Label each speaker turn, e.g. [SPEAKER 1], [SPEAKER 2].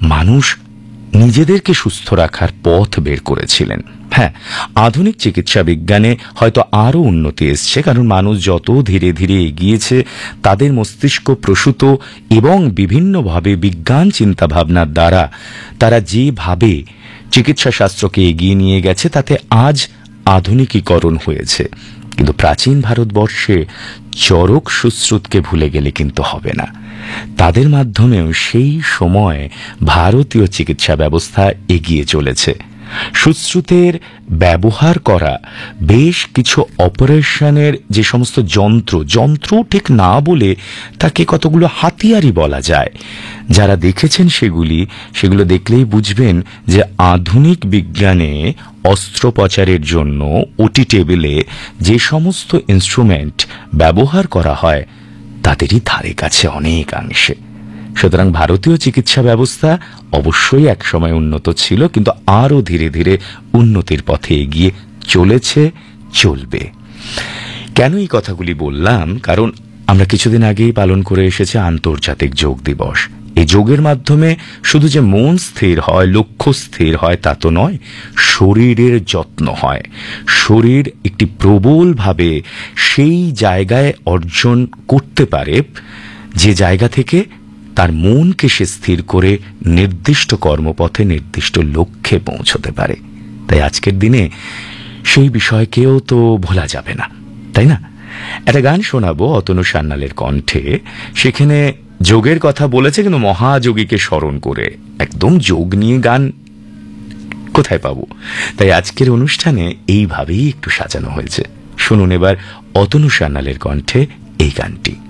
[SPEAKER 1] মানুষ নিজেদেরকে সুস্থ রাখার পথ বের করেছিলেন। হ্যাঁ, আধুনিক চিকিৎসা বিজ্ঞানে হয়তো আরও উন্নতি এসছে, কারণ মানুষ যত ধীরে ধীরে এগিয়েছে তাদের মস্তিষ্ক প্রসূত এবং বিভিন্নভাবে বিজ্ঞান চিন্তাভাবনার দ্বারা তারা যেভাবে চিকিৎসা শাস্ত্রকে এগিয়ে নিয়ে গেছে তাতে আজ আধুনিকীকরণ হয়েছে। কিন্তু প্রাচীন ভারতবর্ষে চরক সুশ্রুতকে ভুলে গেলে কিন্তু হবে না। তাদের মাধ্যমেও সেই সময় ভারতীয় চিকিৎসা ব্যবস্থা এগিয়ে চলেছে। সুশ্রুতের ব্যবহার করা বেশ কিছু অপারেশনের যে সমস্ত যন্ত্র ঠিক না বলে তাকে কতগুলো হাতিয়ারই বলা যায়। যারা দেখেছেন সেগুলো দেখলেই বুঝবেন যে আধুনিক বিজ্ঞানে অস্ত্রোপচারের জন্য ওটি টেবিলে যে সমস্ত ইনস্ট্রুমেন্ট ব্যবহার করা হয় তাদেরই ধারে কাছে অনেকাংশে। সুতরাং ভারতীয় চিকিৎসা ব্যবস্থা অবশ্যই একসময় উন্নত ছিল, কিন্তু আরও ধীরে ধীরে উন্নতির পথে এগিয়ে চলেছে, চলবে। কেন এই কথাগুলি বললাম? কারণ আমরা কিছুদিন আগেই পালন করে এসেছি আন্তর্জাতিক যোগ দিবস। এই যোগের মাধ্যমে শুধু যে মন স্থির হয়, লক্ষ্য স্থির হয় তা তো নয়, শরীরের যত্ন হয়। শরীর একটি প্রবলভাবে সেই জায়গায় অর্জন করতে পারে যে জায়গা থেকে তার মনকে সে স্থির করে নির্দিষ্ট কর্মপথে নির্দিষ্ট লক্ষ্যে পৌঁছতে পারে। তাই আজকের দিনে সেই বিষয়কেও তো ভোলা যাবে না, তাই না? একটা গান শোনাবো অতনু সান্যালের কণ্ঠে। সেখানে যোগের কথা বলেছে, কিন্তু মহাযোগীকে স্মরণ করে। একদম যোগ নিয়ে গান কোথায় পাবো? তাই আজকের অনুষ্ঠানে এইভাবেই একটু সাজানো হয়েছে। শুনুন এবার অতনু সান্যালের কণ্ঠে এই গানটি।